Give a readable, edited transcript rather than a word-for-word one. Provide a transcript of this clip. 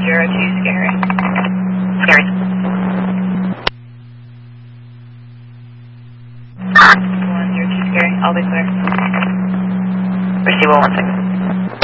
102 Scary. Scary. 102 Scary, I'll be clear. Receive 116.